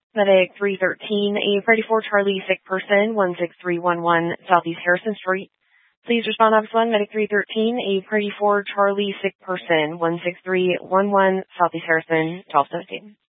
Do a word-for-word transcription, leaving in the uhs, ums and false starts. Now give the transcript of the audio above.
Medic three thirteen, a Freddy four Charlie sick person, one six three one one Southeast Harrison Street. Please respond, Officer one, Medic three thirteen, a Freddy four Charlie sick person, one six three one one Southeast Harrison, twelve seventeen.